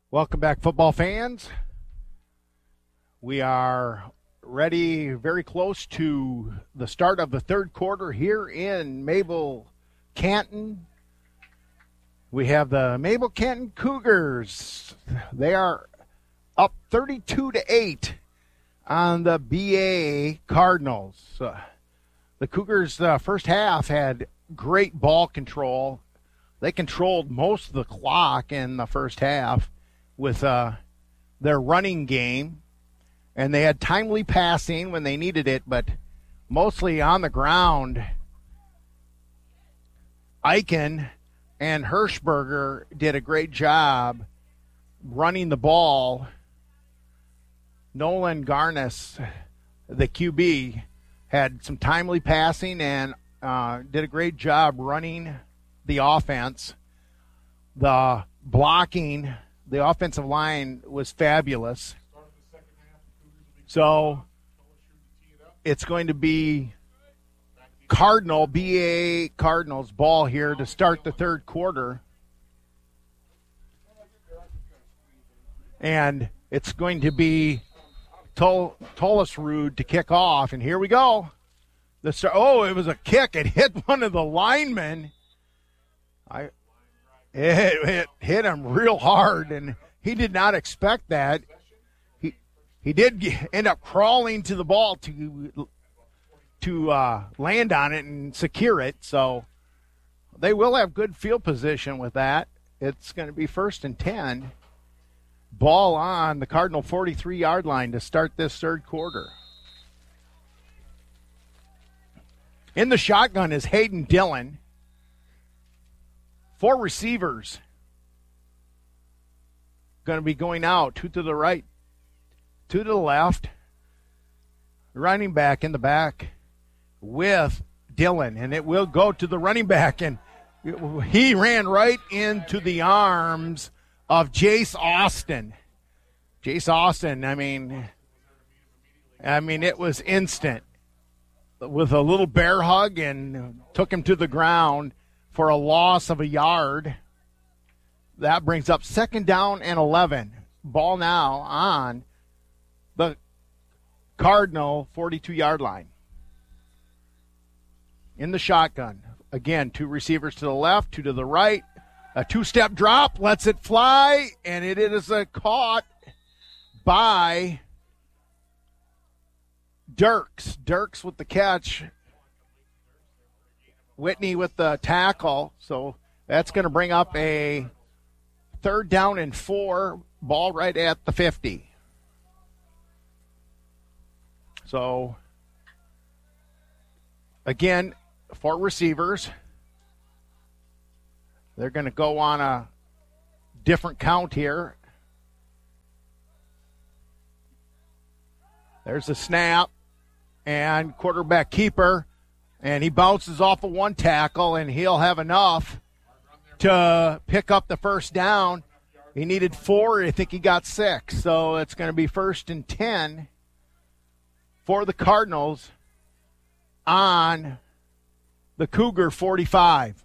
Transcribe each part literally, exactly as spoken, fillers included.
Welcome back, football fans. We are ready, very close to the start of the third quarter here in Mabel Canton. We have the Mabel Canton Cougars. They are up thirty-two to eight on the B A Cardinals. Uh, the Cougars' uh, first half had great ball control. They controlled most of the clock in the first half with uh, their running game, and they had timely passing when they needed it, but mostly on the ground. Eichen and Hirschberger did a great job running the ball. Nolan Garnis, the Q B, had some timely passing and uh, did a great job running the offense. The blocking, the offensive line was fabulous. So it's going to be Cardinal, B A Cardinals ball here to start the third quarter. And it's going to be Tol- Tollesrud to kick off. And here we go. The start, oh, it was a kick. It hit one of the linemen. I it, it hit him real hard, and he did not expect that. He he did get, end up crawling to the ball to to uh, land on it and secure it. So they will have good field position with that. It's going to be first and ten. Ball on the Cardinal forty-three-yard line to start this third quarter. In the shotgun is Hayden Dillon. Four receivers going to be going out, two to the right, two to the left. Running back in the back with Dillon, and it will go to the running back, and he ran right into the arms of Jace Austin. Jace Austin, I mean, I mean, it was instant with a little bear hug and took him to the ground for a loss of a yard. That brings up second down and eleven. Ball now on the Cardinal forty-two-yard line. In the shotgun. Again, two receivers to the left, two to the right. A two-step drop, lets it fly, and it is a caught by Dirks. Dirks with the catch. Whitney with the tackle. So that's going to bring up a third down and four, ball right at the fifty. So, again, four receivers. They're going to go on a different count here. There's a snap, and quarterback keeper, and he bounces off of one tackle, and he'll have enough to pick up the first down. He needed four. I think he got six. So it's going to be first and ten for the Cardinals on the Cougar forty-five.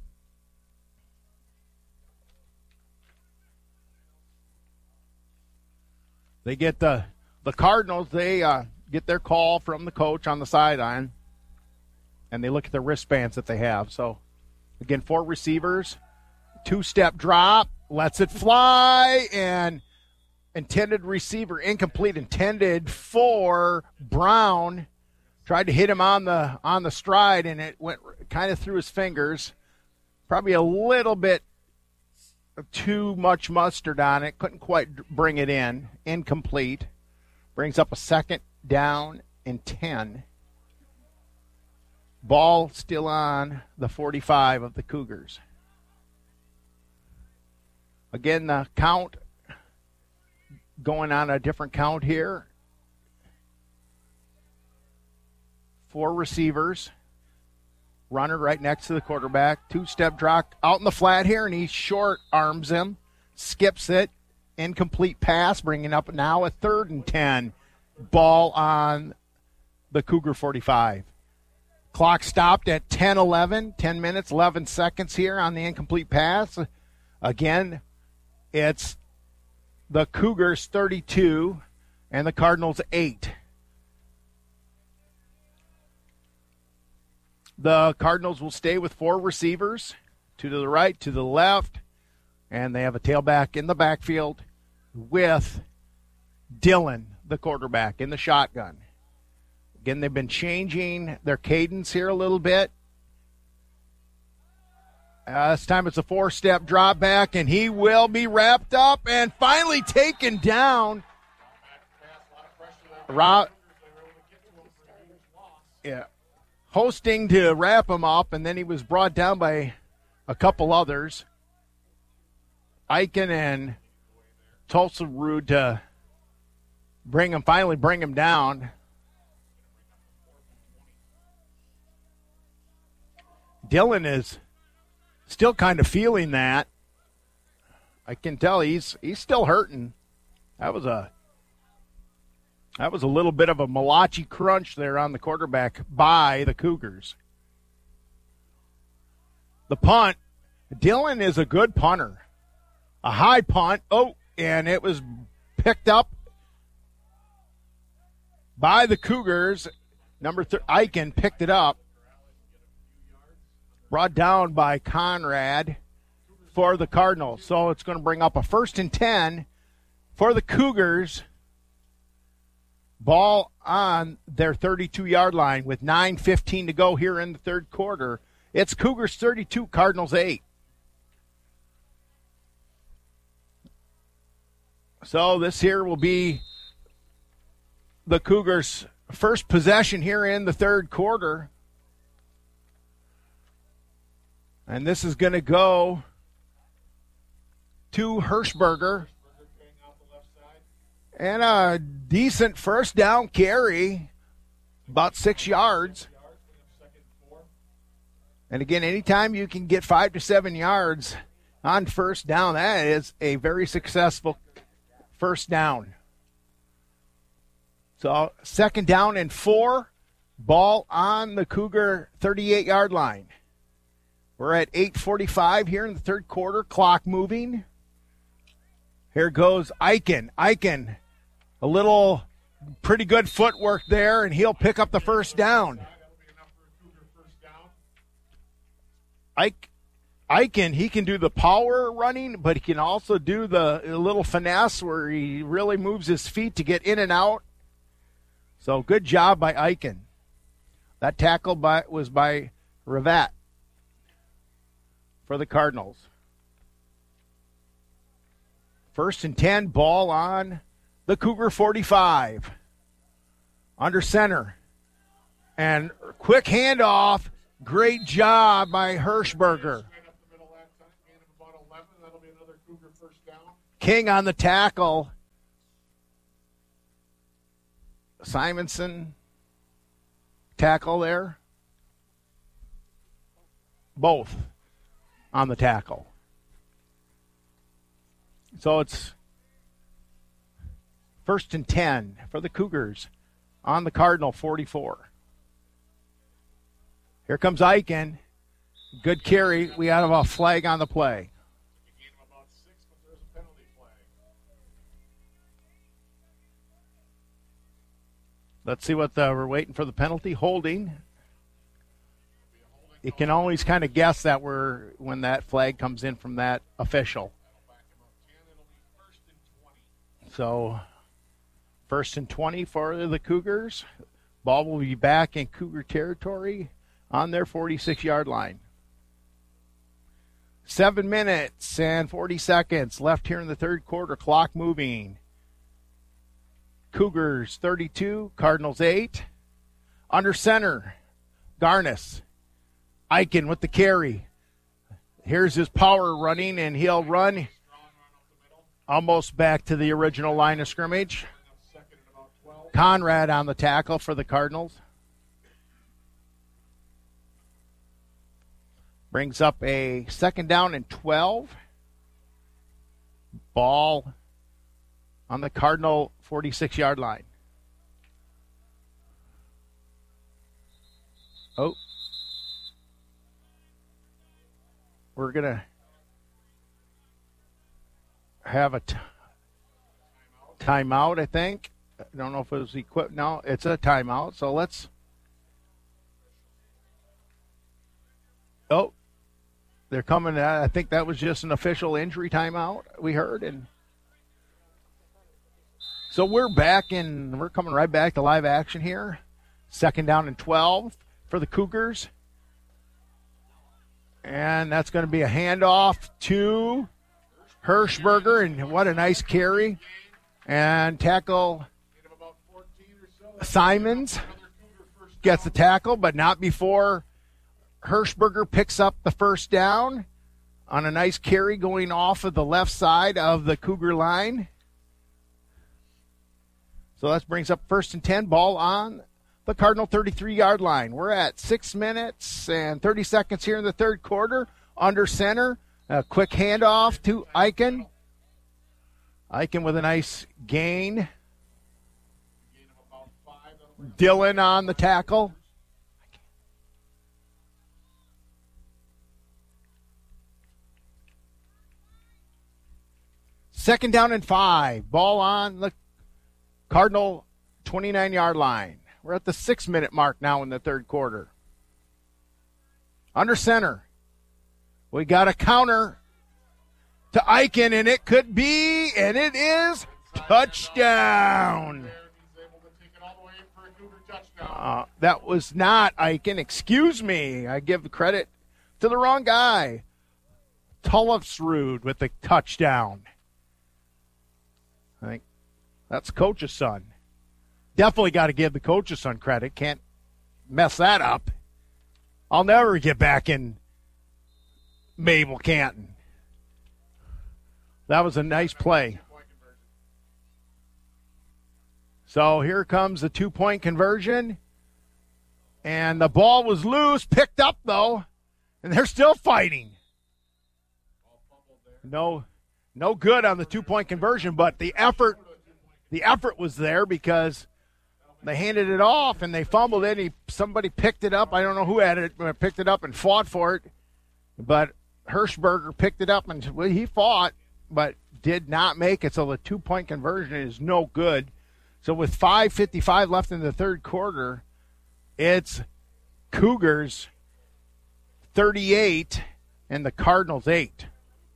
They get the, the Cardinals, they uh, get their call from the coach on the sideline, and they look at the wristbands that they have. So, again, four receivers, two-step drop, lets it fly, and intended receiver incomplete, intended for Brown. Tried to hit him on the on the stride, and it went kind of through his fingers. Probably a little bit too much mustard on it. Couldn't quite bring it in. Incomplete. Brings up a second down and ten. Ball still on the forty-five of the Cougars. Again, the count going on a different count here. Four receivers. Runner right next to the quarterback. Two-step drop out in the flat here, and he short arms him. Skips it. Incomplete pass, bringing up now a third and ten. Ball on the Cougar forty-five. Clock stopped at ten eleven. ten minutes, eleven seconds here on the incomplete pass. Again, it's the Cougars thirty-two and the Cardinals eight. The Cardinals will stay with four receivers, two to the right, to the left, and they have a tailback in the backfield with Dylan, the quarterback, in the shotgun. Again, they've been changing their cadence here a little bit. Uh, this time it's a four-step drop back, and he will be wrapped up and finally taken down. Rob, yeah, hosting to wrap him up, and then he was brought down by a couple others. Eichen and Tulsa-Rude to bring him, finally bring him down. Dylan is still kind of feeling that. I can tell he's he's still hurting. That was a that was a little bit of a Malachi crunch there on the quarterback by the Cougars. The punt. Dylan is a good punter. A high punt. Oh, and it was picked up by the Cougars. Number th- Eichen picked it up. Brought down by Conrad for the Cardinals. So it's going to bring up a first and ten for the Cougars. Ball on their thirty-two-yard line with nine fifteen to go here in the third quarter. It's Cougars thirty-two, Cardinals eight. So this here will be the Cougars' first possession here in the third quarter. And this is going to go to Hirschberger. And a decent first down carry, about six yards. And again, anytime you can get five to seven yards on first down, that is a very successful first down. So second down and four, ball on the Cougar thirty-eight-yard line. We're at eight forty-five here in the third quarter, clock moving. Here goes Eichen. Eichen, a little pretty good footwork there, and he'll pick up the first down. Ike, Eichen, he can do the power running, but he can also do the a little finesse where he really moves his feet to get in and out. So good job by Eichen. That tackle by, was by Ravat for the Cardinals. First and ten, ball on the Cougar forty-five. Under center. And quick handoff. Great job by Hirschberger. King on the tackle. Simonson tackle there. Both on the tackle. So it's first and ten for the Cougars on the Cardinal forty-four. Here comes Eichen. Good carry. We have a flag on the play. Let's see what the, we're waiting for the penalty. Holding. You can always kind of guess that we're when that flag comes in from that official. So, first and twenty for the Cougars. Ball will be back in Cougar territory on their forty-six-yard line. Seven minutes and forty seconds left here in the third quarter. Clock moving. Cougars thirty-two, Cardinals eight. Under center, Garnis. Eichen with the carry. Here's his power running, and he'll run almost back to the original line of scrimmage. Conrad on the tackle for the Cardinals. Brings up a second down and twelve. Ball on the Cardinal forty-six-yard line. Oh. We're going to have a t- timeout, I think. I don't know if it was equipped. No, it's a timeout. So let's. Oh, they're coming. I think that was just an official injury timeout we heard. And so we're back in, we're coming right back to live action here. Second down and twelve for the Cougars. And that's going to be a handoff to Hirschberger. And what a nice carry. And tackle Simons gets the tackle, but not before Hirschberger picks up the first down on a nice carry going off of the left side of the Cougar line. So that brings up first and ten, ball on the Cardinal thirty-three-yard line. We're at six minutes and thirty seconds here in the third quarter. Under center, a quick handoff to Eichen. Eichen with a nice gain. Dillon on the tackle. Second down and five. Ball on the Cardinal twenty-nine-yard line. We're at the six-minute mark now in the third quarter. Under center. We got a counter to Eichen, and it could be, and it is, touchdown. Uh, that was not Eichen. Excuse me. I give the credit to the wrong guy. Tullifsrud with the touchdown. I think that's coach's son. Definitely got to give the coach's son credit. Can't mess that up. I'll never get back in Mabel Canton. That was a nice play. So here comes the two-point conversion. And the ball was loose, picked up, though. And they're still fighting. No, no good on the two-point conversion, but the effort, the effort was there because they handed it off and they fumbled it. He, somebody picked it up. I don't know who had it, but picked it up and fought for it. But Hirschberger picked it up and well, he fought, but did not make it. So the two-point conversion is no good. So with five fifty-five left in the third quarter, it's Cougars thirty-eight and the Cardinals eight.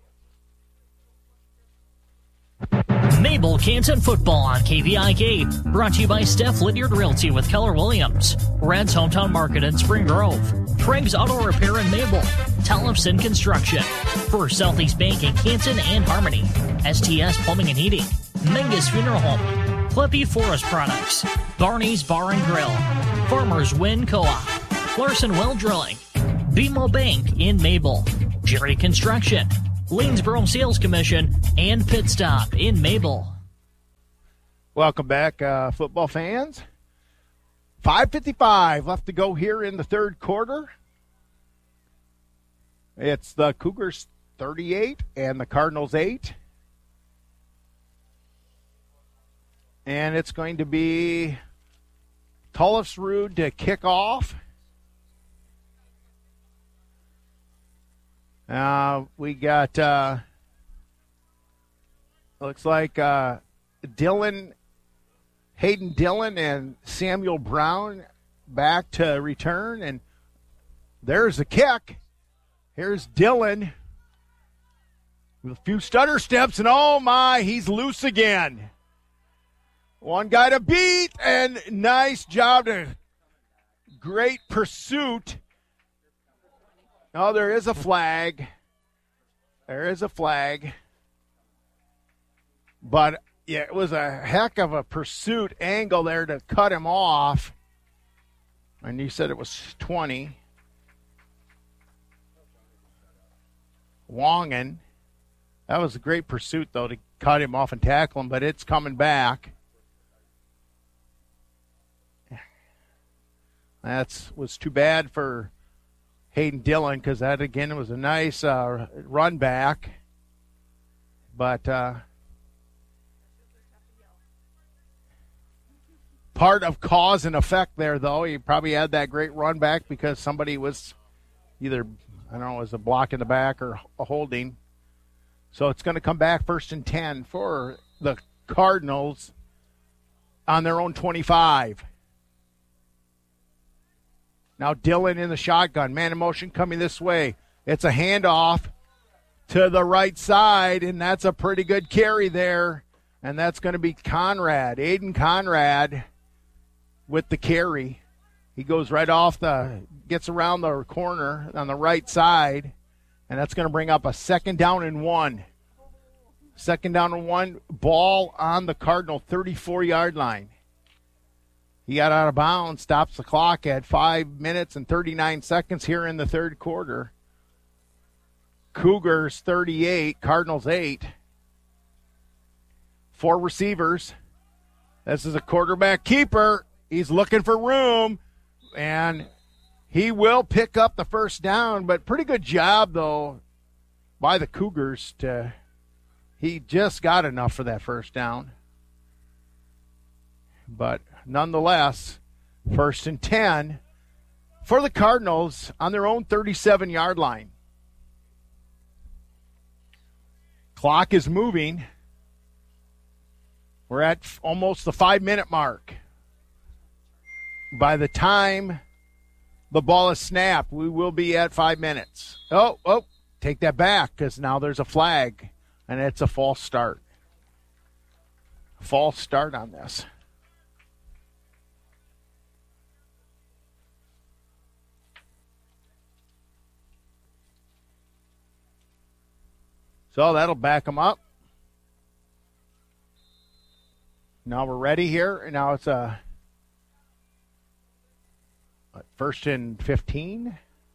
Mabel Canton football on K V I K. Brought to you by Steph Lydiard Realty with Keller Williams. Red's Hometown Market in Spring Grove. Craig's Auto Repair in Mabel. Tellefson Construction. First Southeast Bank in Canton and Harmony. S T S Plumbing and Heating. Mengus Funeral Home. Clippy Forest Products. Barney's Bar and Grill. Farmers Win Co-op. Larson Well Drilling. B M O Bank in Mabel. Jerry Construction. Lanesboro Sales Commission, and Pit Stop in Mabel. Welcome back, uh, football fans. five fifty-five left to go here in the third quarter. It's the Cougars thirty-eight and the Cardinals eight. And it's going to be Tullifsrud to kick off. Uh, we got, uh, looks like uh, Dillon, Hayden Dillon and Samuel Brown back to return. And there's the kick. Here's Dillon with a few stutter steps. And oh my, he's loose again. One guy to beat, and nice job to great pursuit. Oh, there is a flag. There is a flag. But, yeah, it was a heck of a pursuit angle there to cut him off. And you said it was twenty. Wongan. That was a great pursuit, though, to cut him off and tackle him, but it's coming back. That was too bad for Hayden Dillon because that, again, was a nice uh, run back. But uh, part of cause and effect there, though. He probably had that great run back because somebody was either, I don't know, was a block in the back or a holding. So it's going to come back first and ten for the Cardinals on their own twenty-five. Now Dillon in the shotgun. Man in motion coming this way. It's a handoff to the right side, and that's a pretty good carry there. And that's going to be Conrad. Aiden Conrad with the carry. He goes right off the, gets around the corner on the right side, and that's going to bring up a second down and one. Second down and one, ball on the Cardinal thirty-four-yard line. He got out of bounds, stops the clock at five minutes and thirty-nine seconds here in the third quarter. Cougars thirty-eight, Cardinals eight. Four receivers. This is a quarterback keeper. He's looking for room, and he will pick up the first down, but pretty good job, though, by the Cougars to – he just got enough for that first down. But nonetheless, first and ten for the Cardinals on their own thirty-seven-yard line. Clock is moving. We're at almost the five-minute mark. By the time the ball is snapped, we will be at five minutes. Oh, oh, take that back because now there's a flag. And it's a false start. False start on this. So that'll back them up. Now we're ready here. And now it's a first and fifteen.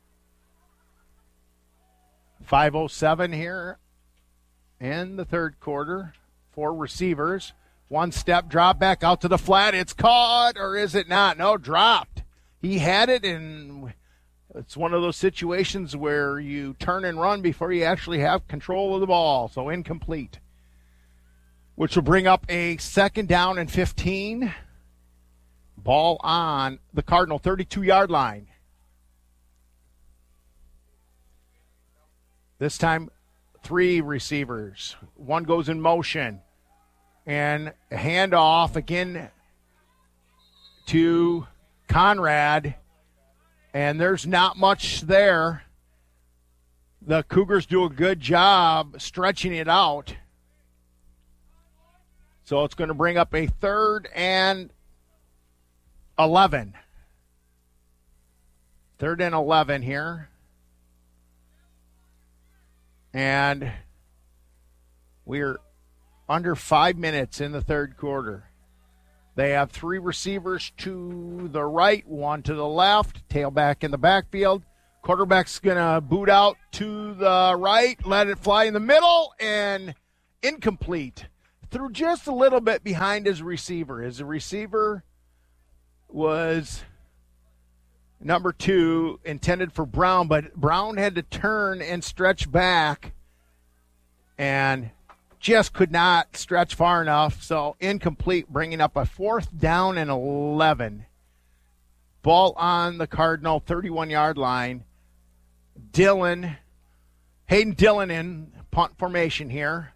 five oh seven here. In the third quarter, four receivers, one step drop back out to the flat. It's caught, or is it not? No, dropped. He had it, and it's one of those situations where you turn and run before you actually have control of the ball, so incomplete. Which will bring up a second down and fifteen. Ball on the Cardinal thirty-two-yard line. This time, three receivers. One goes in motion. And a handoff again to Conrad. And there's not much there. The Cougars do a good job stretching it out. So it's going to bring up a third and eleven. Third and eleven here. And we're under five minutes in the third quarter. They have three receivers to the right, one to the left, tailback in the backfield. Quarterback's going to boot out to the right, let it fly in the middle, and incomplete. Threw just a little bit behind his receiver. His receiver was number two, intended for Brown, but Brown had to turn and stretch back and just could not stretch far enough, so incomplete, bringing up a fourth down and eleven. Ball on the Cardinal thirty-one-yard line. Dillon, Hayden Dillon in punt formation here.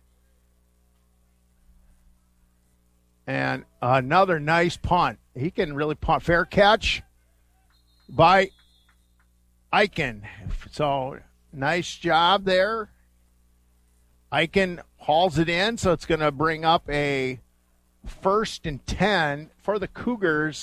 And another nice punt. He can really punt. Fair catch by Eichen. So nice job there. Eichen hauls it in, so it's going to bring up a first and ten for the Cougars.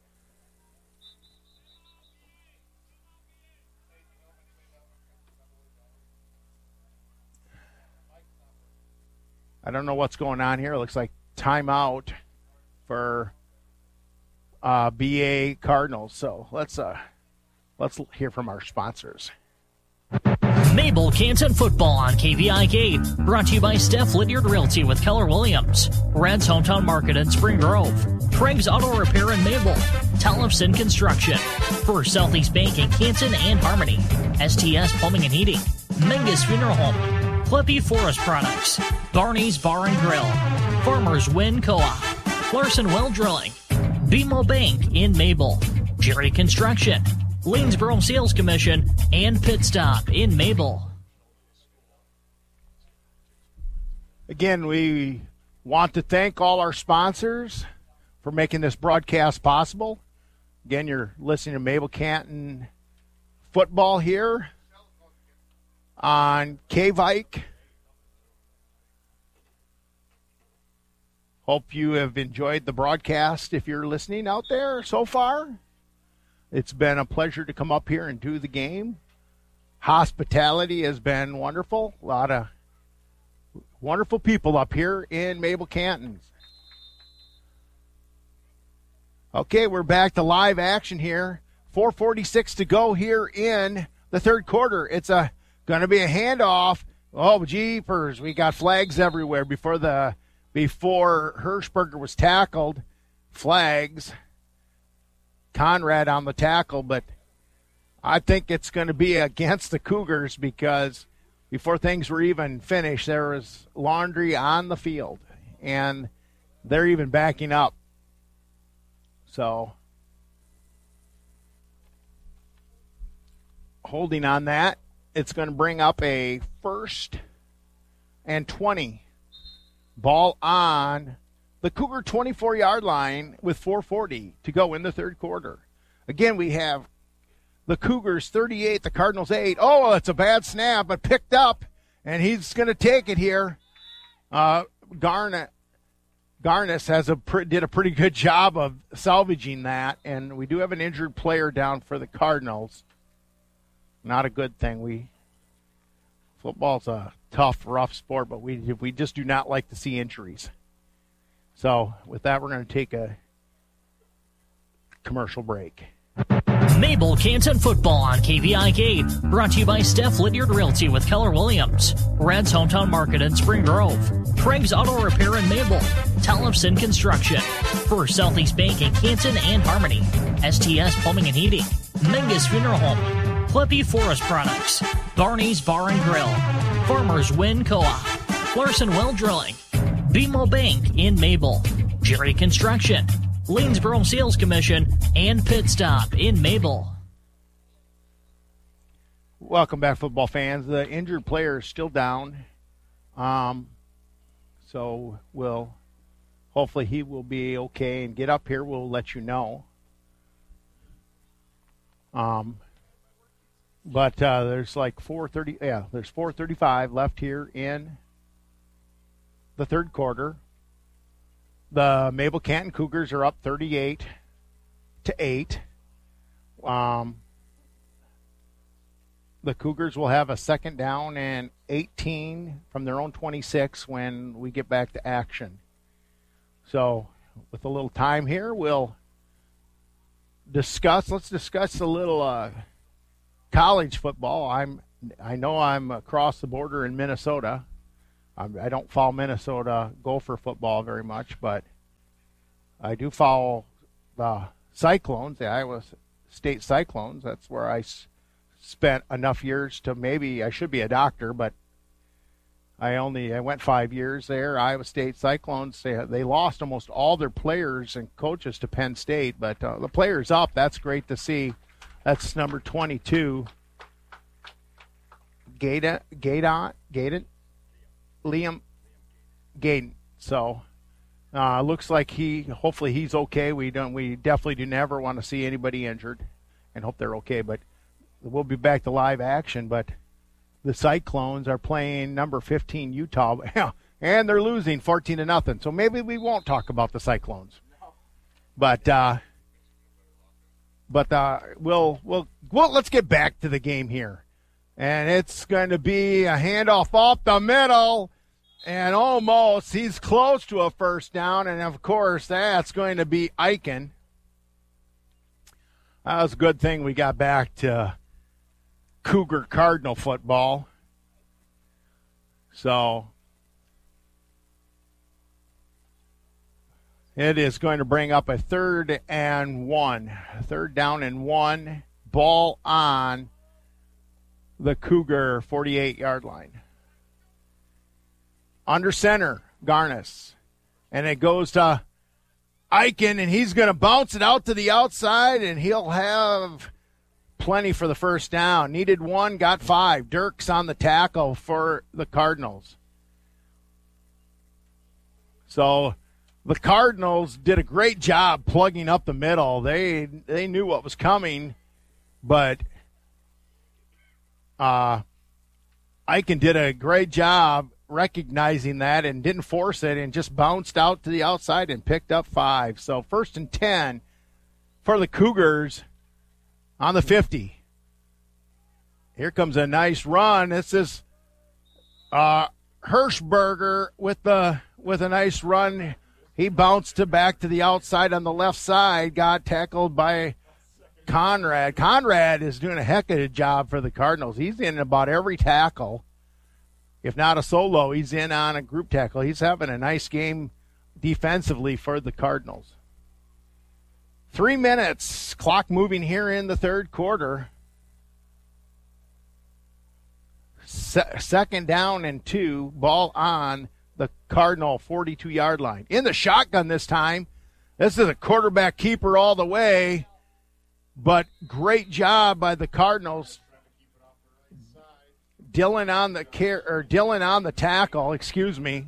I don't know what's going on here. It looks like timeout for uh, B A Cardinals. So let's uh, let's hear from our sponsors. Mabel Canton Football on K V I K. Brought to you by Steph Lydiard Realty with Keller Williams. Red's Hometown Market in Spring Grove. Craig's Auto Repair in Mabel. Tellefson Construction. First Southeast Bank in Canton and Harmony. S T S Plumbing and Heating. Mengus Funeral Home. Clippy Forest Products. Barney's Bar and Grill. Farmers Wind Co-op. Larson Well Drilling. B M O Bank in Mabel. Jerry Construction. Lanesboro Sales Commission, and Pit Stop in Mabel. Again, we Want to thank all our sponsors for making this broadcast possible. Again, you're listening to Mabel Canton football here on K-Vike. Hope you have enjoyed the broadcast if you're listening out there so far. It's been a pleasure to come up here and do the game. Hospitality has been wonderful. A lot of wonderful people up here in Mabel Canton. Okay, we're back to live action here. four forty-six to go here in the third quarter. It's a going to be a handoff. Oh, jeepers. We got flags everywhere before the before Hirschberger was tackled. Flags. Conrad on the tackle, but I think it's going to be against the Cougars because before things were even finished, there was laundry on the field, and they're even backing up. So, holding on that, it's going to bring up a first and twenty. Ball on the Cougar twenty-four-yard line with four forty to go in the third quarter. Again, we have the Cougars thirty-eight, the Cardinals eight. Oh, it's a bad snap, but picked up, and he's going to take it here. Uh, Garnet, Garnis has a pre- did a pretty good job of salvaging that, and we do have an injured player down for the Cardinals. Not a good thing. We football's a tough, rough sport, but we we just do not like to see injuries. So with that, we're going to take a commercial break. Mabel Canton football on K V I K, brought to you by Steph Lydiard Realty with Keller Williams, Red's Hometown Market in Spring Grove, Craig's Auto Repair in Mabel, Tellefson Construction, First Southeast Bank in Canton and Harmony, S T S Plumbing and Heating, Mingus Funeral Home, Clippy Forest Products, Barney's Bar and Grill, Farmers Wind Co-op, Larson Well Drilling, B M O Bank in Mabel, Jerry Construction, Lanesboro Sales Commission, and Pit Stop in Mabel. Welcome back, football fans. The injured player is still down. Um, so we'll hopefully he will be okay and get up here. We'll let you know. Um, but uh, there's like four thirty. Yeah, there's four thirty-five left here in the third quarter. The Mabel Canton Cougars are up thirty-eight to eight. Um, the Cougars will have a second down and eighteen from their own twenty-six when we get back to action. So, with a little time here, we'll discuss. Let's discuss a little uh, college football. I'm. I know I'm across the border in Minnesota. I don't follow Minnesota Gopher football very much, but I do follow the Cyclones, the Iowa State Cyclones. That's where I s- spent enough years to maybe I should be a doctor, but I only I went five years there. Iowa State Cyclones, they, they lost almost all their players and coaches to Penn State, but uh, the players up. That's great to see. That's number twenty-two, Gaydon, Gaydon, Gaydon. Liam Gaydon. So uh, looks like he hopefully he's okay. We don't we definitely do never want to see anybody injured and hope they're okay, but we'll be back to live action. But the Cyclones are playing number fifteen Utah and they're losing fourteen to nothing. So maybe we won't talk about the Cyclones. But uh, but uh, we'll we'll well let's get back to the game here. And it's going to be a handoff off the middle. And almost, he's close to a first down. And, of course, that's going to be Eichen. That was a good thing we got back to Cougar Cardinal football. So, it is going to bring up a third and one. Third down and one. Ball on the Cougar forty-eight-yard line. Under center, Garnis. And it goes to Eichen, and he's going to bounce it out to the outside, and he'll have plenty for the first down. Needed one, got five. Dirks on the tackle for the Cardinals. So the Cardinals did a great job plugging up the middle. They they knew what was coming, but uh, Eichen did a great job recognizing that and didn't force it and just bounced out to the outside and picked up five. So first and ten for the Cougars on the fifty. Here comes a nice run. This is uh, Hirschberger with the with a nice run. He bounced to back to the outside on the left side, got tackled by Conrad. Conrad is doing a heck of a job for the Cardinals. He's in about every tackle. If not a solo, he's in on a group tackle. He's having a nice game defensively for the Cardinals. Three minutes, clock moving here in the third quarter. Se- second down and two, ball on the Cardinal forty-two-yard line. In the shotgun this time. This is a quarterback keeper all the way, but great job by the Cardinals. Dylan on the care or Dylan on the tackle, excuse me.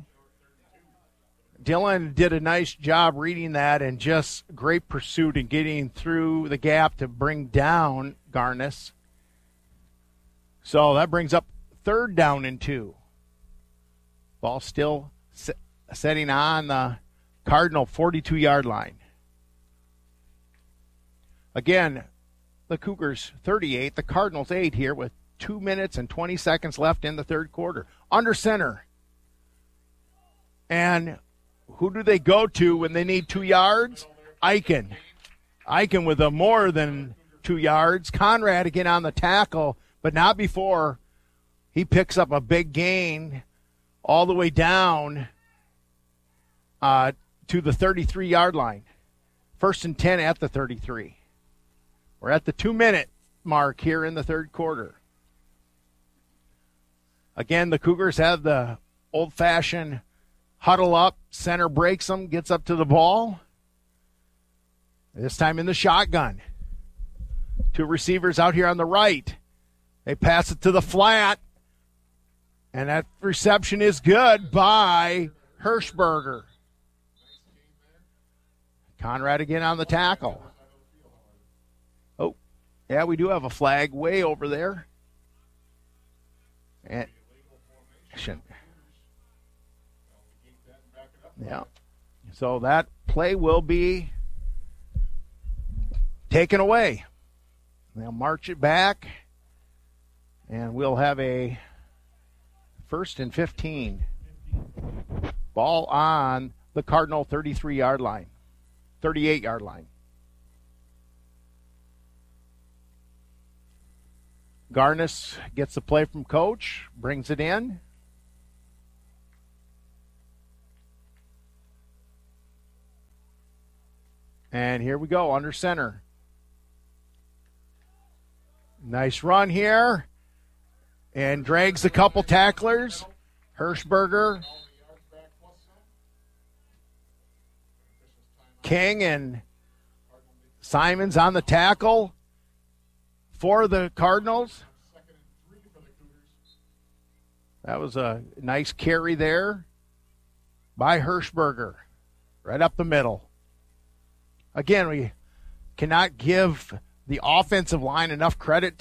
Dylan did a nice job reading that and just great pursuit and getting through the gap to bring down Garnis. So that brings up third down and two. Ball still set, setting on the Cardinal forty-two-yard line. Again, the Cougars thirty-eight, the Cardinals eight here with two minutes and twenty seconds left in the third quarter. Under center. And who do they go to when they need two yards? Eichen. Eichen with a more than two yards. Conrad again on the tackle, but not before he picks up a big gain all the way down uh, to the thirty-three-yard line. First and ten at the thirty-three. We're at the two-minute mark here in the third quarter. Again, the Cougars have the old-fashioned huddle up. Center breaks them, gets up to the ball. This time in the shotgun. Two receivers out here on the right. They pass it to the flat. And that reception is good by Hirschberger. Conrad again on the tackle. Oh, yeah, we do have a flag way over there. And yeah. So that play will be taken away. They'll march it back, and we'll have a first and fifteen. Ball on the Cardinal thirty-three-yard line, thirty-eight-yard line. Garnis gets the play from coach, brings it in. And here we go, under center. Nice run here. And drags a couple tacklers. Hirschberger, King, and Simons on the tackle for the Cardinals. That was a nice carry there by Hirschberger. Right up the middle. Again, we cannot give the offensive line enough credit